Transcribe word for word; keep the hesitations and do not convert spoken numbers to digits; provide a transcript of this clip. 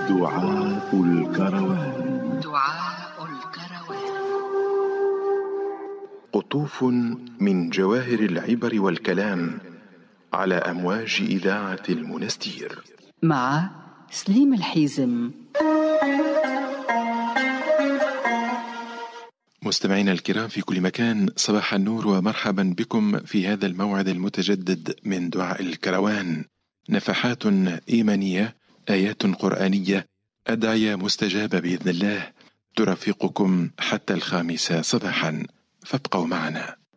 دعاء الكروان. دعاء الكروان. قطوف من جواهر العبر والكلام على أمواج إذاعة المنستير مع سليم الحيزم. مستمعينا الكرام في كل مكان، صباح النور ومرحبا بكم في هذا الموعد المتجدد من دعاء الكروان. نفحات إيمانية، آيات قرآنية، أدعية مستجابة بإذن الله ترافقكم حتى الخامسة صباحا، فابقوا معنا.